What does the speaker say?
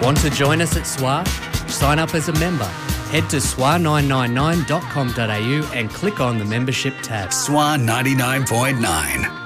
Want to join us at SWA? Sign up as a member. Head to swa999.com.au and click on the membership tab. SWA 99.9.